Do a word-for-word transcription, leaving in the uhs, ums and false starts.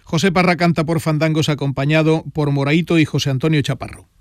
José Parra canta por fandangos acompañado por Moraito y José Antonio Chaparro.